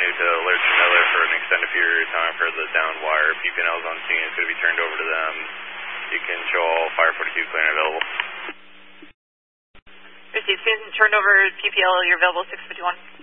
continue to alert Miller for an extended period of time for the down wire. PPNL's on scene. It's going to be turned over to them. You can show all Fire 42 clear and available. Received. Turned over PPL. You're available 651.